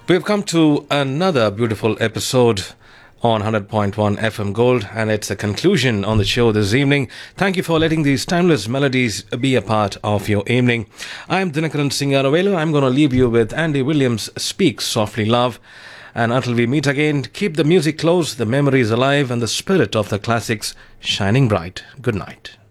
We've come to another beautiful episode on 100.1 FM Gold, and it's a conclusion on the show this evening. Thank you for letting these timeless melodies be a part of your evening. I'm Dinakaran Singaravelu. I'm going to leave you with Andy Williams' Speak Softly Love. And until we meet again, keep the music close, the memories alive, and the spirit of the classics shining bright. Good night.